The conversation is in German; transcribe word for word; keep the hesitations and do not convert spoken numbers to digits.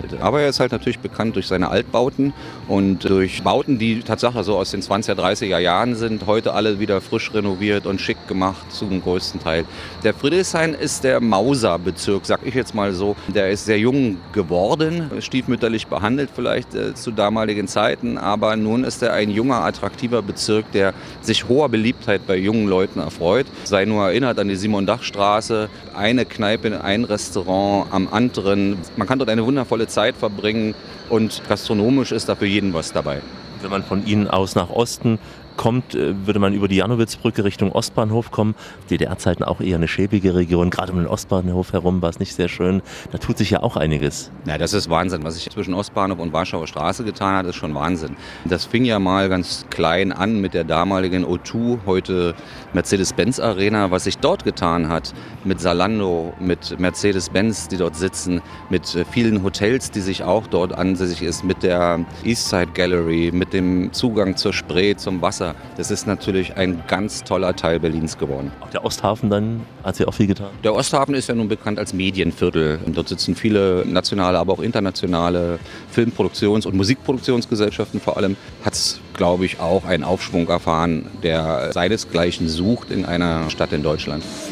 Aber er ist halt natürlich bekannt durch seine Altbauten und durch Bauten, die Tatsache so aus den zwanziger, dreißiger Jahren sind, heute alle wieder frisch renoviert und schick gemacht zum größten Teil. Der Friedrichshain ist der Mauserbezirk, sag ich jetzt mal so. Der ist sehr jung geworden, stiefmütterlich behandelt vielleicht äh, zu damaligen Zeiten, aber nun ist er ein junger, attraktiver Bezirk, der sich hoher Beliebtheit bei jungen Leuten erfreut. Sei nur erinnert an die Simon-Dach-Straße, eine Kneipe, ein Restaurant am anderen. Man kann dort eine wundervolle Zeit verbringen und gastronomisch ist da für jeden was dabei. Wenn man von Ihnen aus nach Osten kommt, würde man über die Jannowitzbrücke Richtung Ostbahnhof kommen. D D R-Zeiten auch eher eine schäbige Region. Gerade um den Ostbahnhof herum war es nicht sehr schön. Da tut sich ja auch einiges. Ja, das ist Wahnsinn. Was sich zwischen Ostbahnhof und Warschauer Straße getan hat, ist schon Wahnsinn. Das fing ja mal ganz klein an mit der damaligen O zwei, heute Mercedes-Benz Arena. Was sich dort getan hat mit Zalando, mit Mercedes-Benz, die dort sitzen, mit vielen Hotels, die sich auch dort ansässig ist, mit der Eastside Gallery, mit dem Zugang zur Spree, zum Wasser. Das ist natürlich ein ganz toller Teil Berlins geworden. Auch der Osthafen dann hat sich auch viel getan? Der Osthafen ist ja nun bekannt als Medienviertel. Und dort sitzen viele nationale, aber auch internationale Filmproduktions- und Musikproduktionsgesellschaften vor allem. Hat es, glaube ich, auch einen Aufschwung erfahren, der seinesgleichen sucht in einer Stadt in Deutschland.